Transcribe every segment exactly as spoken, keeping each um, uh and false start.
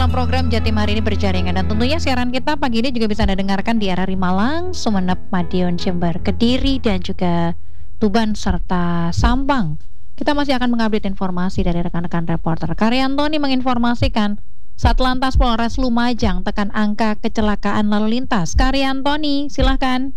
dalam program Jatim Hari Ini Berjaringan. Dan tentunya siaran kita pagi ini juga bisa Anda dengarkan di R R I Malang, Sumeneb, Madiun, Jember, Kediri, dan juga Tuban serta Sampang. Kita masih akan mengupdate informasi dari rekan-rekan reporter. Karyantoni menginformasikan Satlantas Polres Lumajang tekan angka kecelakaan lalu lintas. Karyantoni, silahkan.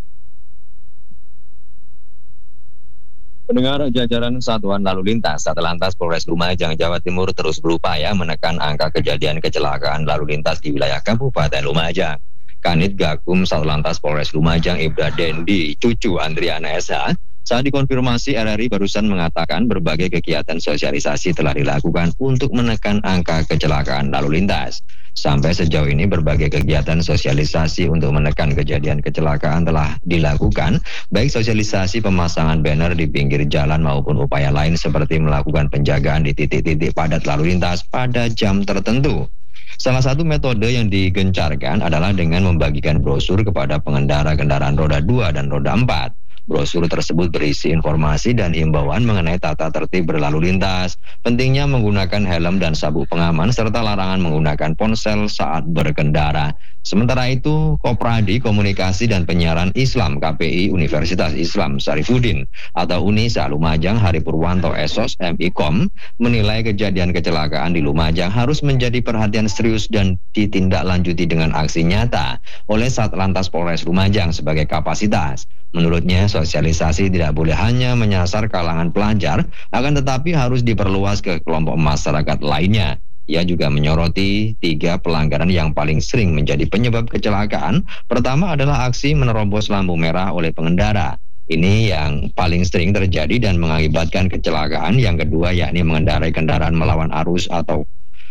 Pendengar, jajaran Satuan Lalu Lintas Satlantas Polres Lumajang, Jawa Timur terus berupaya menekan angka kejadian kecelakaan lalu lintas di wilayah Kabupaten Lumajang. Kanit Gakum Satlantas Polres Lumajang Ibda Dendi Cucu Andriana S H saat dikonfirmasi R R I barusan mengatakan berbagai kegiatan sosialisasi telah dilakukan untuk menekan angka kecelakaan lalu lintas. Sampai sejauh ini berbagai kegiatan sosialisasi untuk menekan kejadian kecelakaan telah dilakukan, baik sosialisasi pemasangan banner di pinggir jalan maupun upaya lain seperti melakukan penjagaan di titik-titik padat lalu lintas pada jam tertentu. Salah satu metode yang digencarkan adalah dengan membagikan brosur kepada pengendara kendaraan roda dua dan roda empat. Brosur tersebut berisi informasi dan imbauan mengenai tata tertib berlalu lintas, pentingnya menggunakan helm dan sabuk pengaman, serta larangan menggunakan ponsel saat berkendara. Sementara itu, Kopradi Komunikasi dan Penyiaran Islam K P I Universitas Islam Syarifuddin atau UNISA Lumajang Hari Purwanto S O S M I K O M menilai kejadian kecelakaan di Lumajang harus menjadi perhatian serius dan ditindaklanjuti dengan aksi nyata oleh Satlantas Polres Lumajang sebagai kapasitas. Menurutnya, sosialisasi tidak boleh hanya menyasar kalangan pelajar, akan tetapi harus diperluas ke kelompok masyarakat lainnya. Ia juga menyoroti tiga pelanggaran yang paling sering menjadi penyebab kecelakaan. Pertama adalah aksi menerobos lampu merah oleh pengendara. Ini yang paling sering terjadi dan mengakibatkan kecelakaan. Yang kedua yakni mengendarai kendaraan melawan arus atau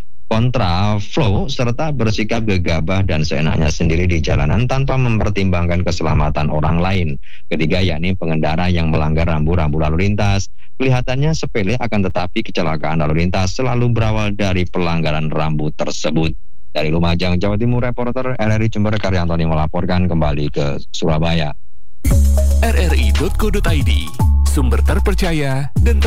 kontra flow, serta bersikap gegabah dan seenaknya sendiri di jalanan tanpa mempertimbangkan keselamatan orang lain. Ketiga yakni pengendara yang melanggar rambu-rambu lalu lintas. Kelihatannya sepele, akan tetapi kecelakaan lalu lintas selalu berawal dari pelanggaran rambu tersebut. Dari Lumajang, Jawa Timur, reporter R R I Jember Karyantoni melaporkan kembali ke Surabaya. R R I titik co titik I D, sumber terpercaya dan ter